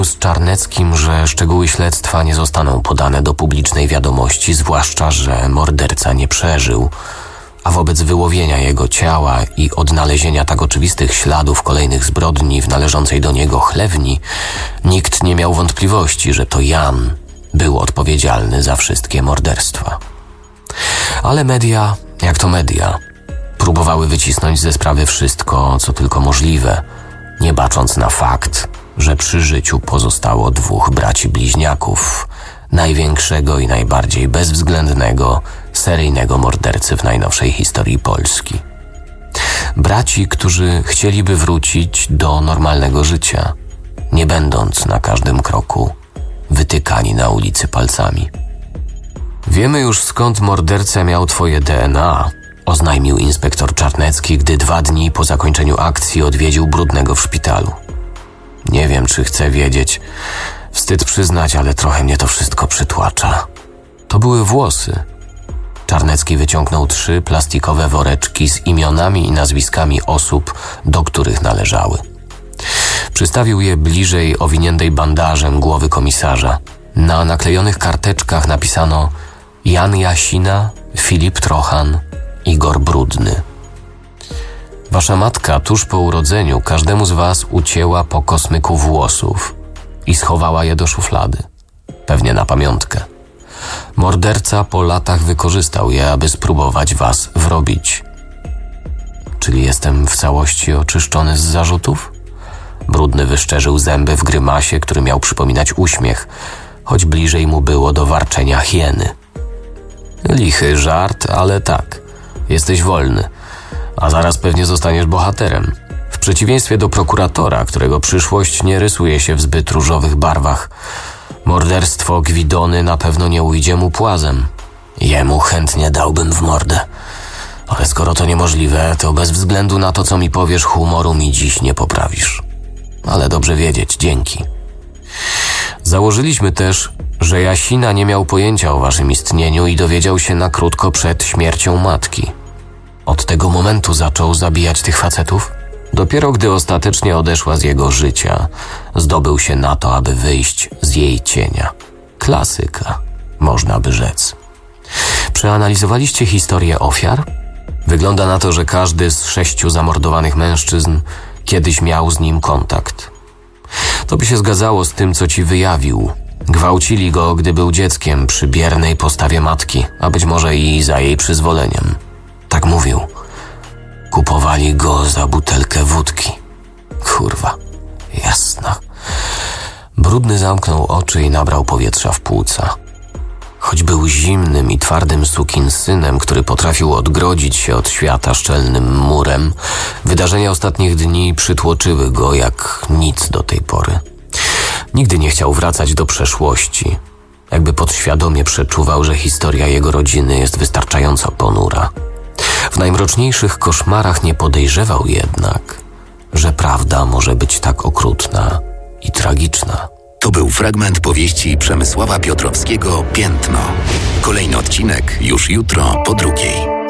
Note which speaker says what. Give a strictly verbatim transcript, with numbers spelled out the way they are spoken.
Speaker 1: z Czarneckim, że szczegóły śledztwa nie zostaną podane do publicznej wiadomości, zwłaszcza że morderca nie przeżył, a wobec wyłowienia jego ciała i odnalezienia tak oczywistych śladów kolejnych zbrodni w należącej do niego chlewni, nikt nie miał wątpliwości, że to Jan był odpowiedzialny za wszystkie morderstwa. Ale media, jak to media, próbowały wycisnąć ze sprawy wszystko, co tylko możliwe, nie bacząc na fakt, że przy życiu pozostało dwóch braci bliźniaków, największego i najbardziej bezwzględnego seryjnego mordercy w najnowszej historii Polski. Braci, którzy chcieliby wrócić do normalnego życia, nie będąc na każdym kroku wytykani na ulicy palcami. Wiemy już, skąd morderca miał twoje D N A, oznajmił inspektor Czarnecki, gdy dwa dni po zakończeniu akcji odwiedził Brudnego w szpitalu. Nie wiem, czy chcę wiedzieć. Wstyd przyznać, ale trochę mnie to wszystko przytłacza. To były włosy. Czarnecki wyciągnął trzy plastikowe woreczki z imionami i nazwiskami osób, do których należały. Przystawił je bliżej owiniętej bandażem głowy komisarza. Na naklejonych karteczkach napisano Jan Jasina, Filip Trochan, Igor Brudny. Wasza matka tuż po urodzeniu każdemu z was ucięła po kosmyku włosów i schowała je do szuflady. Pewnie na pamiątkę. Morderca po latach wykorzystał je, aby spróbować was wrobić. Czyli jestem w całości oczyszczony z zarzutów? Brudny wyszczerzył zęby w grymasie, który miał przypominać uśmiech, choć bliżej mu było do warczenia hieny. Lichy żart, ale tak. Jesteś wolny, a zaraz pewnie zostaniesz bohaterem. W przeciwieństwie do prokuratora, którego przyszłość nie rysuje się w zbyt różowych barwach, morderstwo Gwidony na pewno nie ujdzie mu płazem. Jemu chętnie dałbym w mordę. Ale skoro to niemożliwe, to bez względu na to, co mi powiesz, humoru mi dziś nie poprawisz. Ale dobrze wiedzieć, dzięki. Założyliśmy też, że Jasina nie miał pojęcia o waszym istnieniu i dowiedział się na krótko przed śmiercią matki. Od tego momentu zaczął zabijać tych facetów? Dopiero gdy ostatecznie odeszła z jego życia, zdobył się na to, aby wyjść z jej cienia. Klasyka, można by rzec. Przeanalizowaliście historię ofiar? Wygląda na to, że każdy z sześciu zamordowanych mężczyzn kiedyś miał z nim kontakt. To by się zgadzało z tym, co ci wyjawił. Gwałcili go, gdy był dzieckiem, przy biernej postawie matki, a być może i za jej przyzwoleniem. Tak mówił. Kupowali go za butelkę wódki. Kurwa, jasna. Brudny zamknął oczy i nabrał powietrza w płuca. Choć był zimnym i twardym sukinsynem, który potrafił odgrodzić się od świata szczelnym murem, wydarzenia ostatnich dni przytłoczyły go jak nic do tej pory. Nigdy nie chciał wracać do przeszłości. Jakby podświadomie przeczuwał, że historia jego rodziny jest wystarczająco ponura. W najmroczniejszych koszmarach nie podejrzewał jednak, że prawda może być tak okrutna i tragiczna.
Speaker 2: To był fragment powieści Przemysława Piotrowskiego Piętno. Kolejny odcinek już jutro po drugiej.